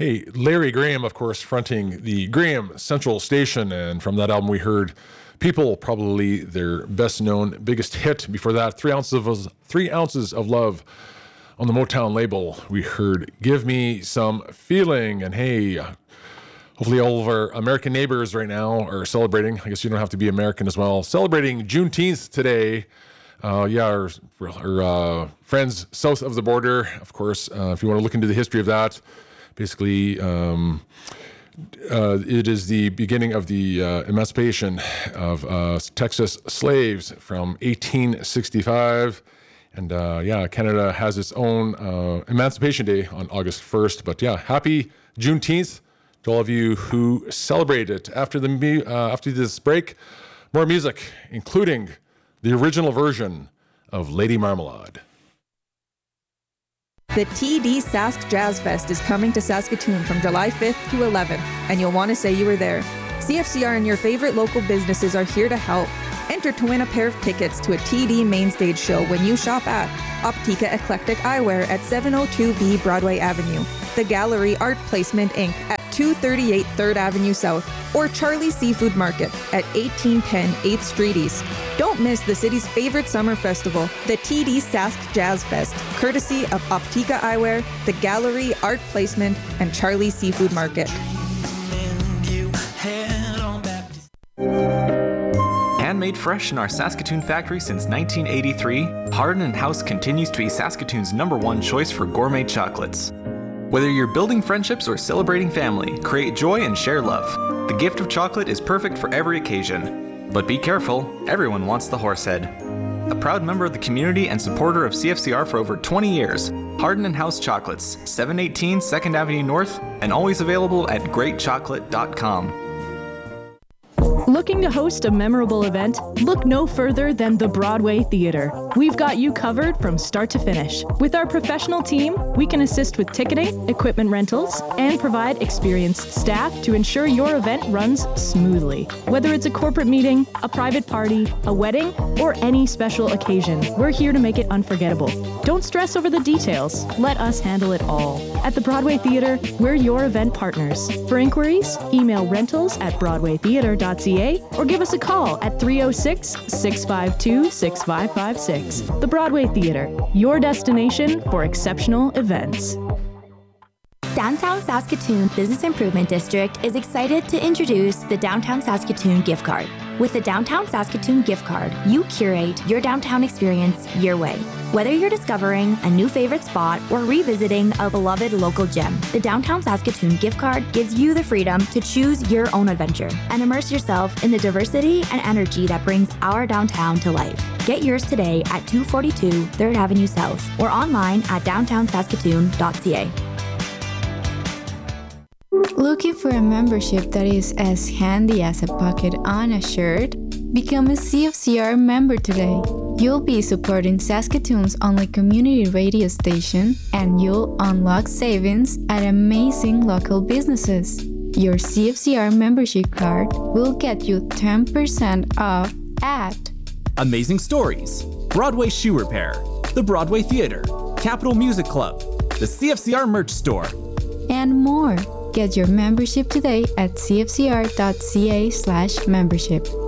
Hey, Larry Graham, of course, fronting the Graham Central Station. And from that album, we heard People, probably their best known, biggest hit. Before that, 3 ounces of Love on the Motown label. We heard Give Me Some Feeling. And hey, hopefully all of our American neighbors right now are celebrating. I guess you don't have to be American as well. Celebrating Juneteenth today. Our friends south of the border, of course, if you want to look into the history of that, basically, it is the beginning of the emancipation of Texas slaves from 1865. And Canada has its own Emancipation Day on August 1st. But yeah, happy Juneteenth to all of you who celebrate it. After this break, more music, including the original version of Lady Marmalade. The TD Sask Jazz Fest is coming to Saskatoon from July 5th to 11th, and you'll want to say you were there. CFCR and your favorite local businesses are here to help. Enter to win a pair of tickets to a TD Mainstage show when you shop at Optica Eclectic Eyewear at 702B Broadway Avenue, The Gallery Art Placement Inc. at 238 3rd Avenue South, or Charlie's Seafood Market at 1810 8th Street East. Don't miss the city's favorite summer festival, the TD Sask Jazz Fest, courtesy of Optica Eyewear, The Gallery Art Placement, and Charlie's Seafood Market. Handmade fresh in our Saskatoon factory since 1983, Hardin & House continues to be Saskatoon's #1 choice for gourmet chocolates. Whether you're building friendships or celebrating family, create joy and share love. The gift of chocolate is perfect for every occasion. But be careful, everyone wants the Horsehead. A proud member of the community and supporter of CFCR for over 20 years, Hardin & House Chocolates, 718 2nd Avenue North, and always available at greatchocolate.com. Looking to host a memorable event? Look no further than the Broadway Theater. We've got you covered from start to finish. With our professional team, we can assist with ticketing, equipment rentals, and provide experienced staff to ensure your event runs smoothly. Whether it's a corporate meeting, a private party, a wedding, or any special occasion, we're here to make it unforgettable. Don't stress over the details. Let us handle it all. At the Broadway Theater, we're your event partners. For inquiries, email rentals@broadwaytheater.ca or give us a call at 306-652-6556. The Broadway Theater, your destination for exceptional events. Downtown Saskatoon Business Improvement District is excited to introduce the Downtown Saskatoon Gift Card. With the Downtown Saskatoon Gift Card, you curate your downtown experience your way. Whether you're discovering a new favorite spot or revisiting a beloved local gem, the Downtown Saskatoon Gift Card gives you the freedom to choose your own adventure and immerse yourself in the diversity and energy that brings our downtown to life. Get yours today at 242 3rd Avenue South or online at downtownsaskatoon.ca. Looking for a membership that is as handy as a pocket on a shirt? Become a CFCR member today. You'll be supporting Saskatoon's only community radio station, and you'll unlock savings at amazing local businesses. Your CFCR membership card will get you 10% off at Amazing Stories, Broadway Shoe Repair, the Broadway Theater, Capital Music Club, the CFCR Merch Store, and more. Get your membership today at cfcr.ca/membership.